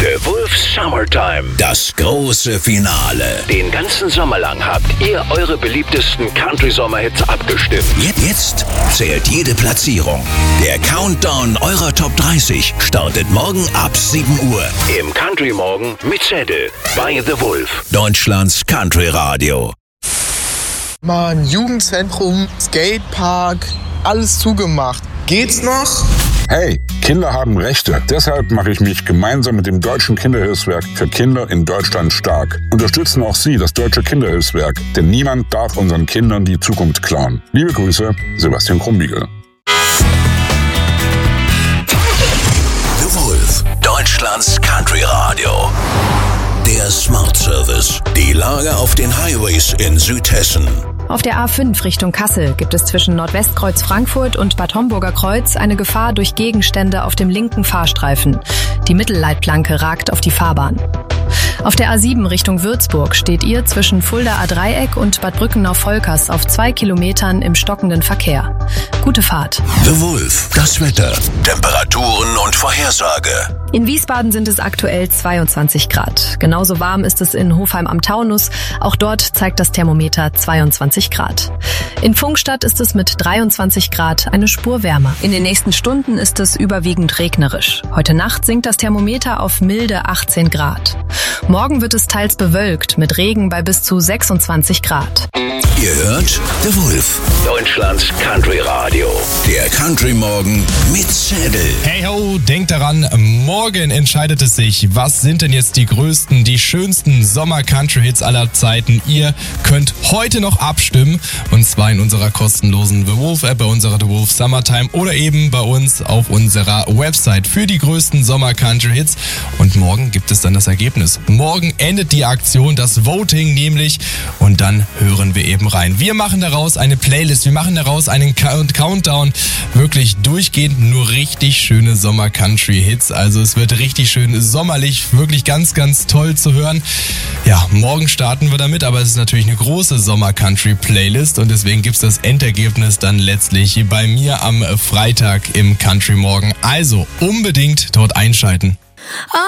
The Wolf Summertime. Das große Finale. Den ganzen Sommer lang habt ihr eure beliebtesten Country-Sommerhits abgestimmt. Jetzt zählt jede Platzierung. Der Countdown eurer Top 30 startet morgen ab 7 Uhr. Im Country Morgen mit Zettel bei The Wolf. Deutschlands Country Radio. Mann, Jugendzentrum, Skatepark, alles zugemacht. Geht's noch? Hey, Kinder haben Rechte. Deshalb mache ich mich gemeinsam mit dem Deutschen Kinderhilfswerk für Kinder in Deutschland stark. Unterstützen auch Sie das Deutsche Kinderhilfswerk, denn niemand darf unseren Kindern die Zukunft klauen. Liebe Grüße, Sebastian Krumbiegel. The Wolf, Deutschlands Country Radio. Der Smart Service. Die Lage auf den Highways in Südhessen. Auf der A5 Richtung Kassel gibt es zwischen Nordwestkreuz Frankfurt und Bad Homburger Kreuz eine Gefahr durch Gegenstände auf dem linken Fahrstreifen. Die Mittelleitplanke ragt auf die Fahrbahn. Auf der A7 Richtung Würzburg steht ihr zwischen Fuldaer Dreieck und Bad Brückenau-Volkers auf 2 Kilometern im stockenden Verkehr. Gute Fahrt. The Wolf, das Wetter, Temperaturen und Vorhersage. In Wiesbaden sind es aktuell 22 Grad. Genauso warm ist es in Hofheim am Taunus. Auch dort zeigt das Thermometer 22 Grad. In Pfungstadt ist es mit 23 Grad eine Spur wärmer. In den nächsten Stunden ist es überwiegend regnerisch. Heute Nacht sinkt das Thermometer auf milde 18 Grad. Morgen wird es teils bewölkt mit Regen bei bis zu 26 Grad. Ihr hört The Wolf, Deutschlands Country Radio. Der Country Morgen mit Zettel. Hey ho, denkt daran, morgen entscheidet es sich, was sind denn jetzt die größten, die schönsten Sommer-Country-Hits aller Zeiten. Ihr könnt heute noch abstimmen, und zwar in unserer kostenlosen The Wolf-App, bei unserer The Wolf Summertime oder eben bei uns auf unserer Website für die größten Sommer-Country-Hits. Und morgen gibt es dann das Ergebnis. Morgen endet die Aktion, das Voting nämlich, und dann hören wir eben rein. Wir machen daraus eine Playlist, wir machen daraus einen Countdown, wirklich durchgehend nur richtig schöne Sommer-Country-Hits. Also es wird richtig schön sommerlich, wirklich ganz, ganz toll zu hören. Ja, morgen starten wir damit, aber es ist natürlich eine große Sommer-Country-Playlist und deswegen gibt's das Endergebnis dann letztlich bei mir am Freitag im Country Morgen. Also unbedingt dort einschalten.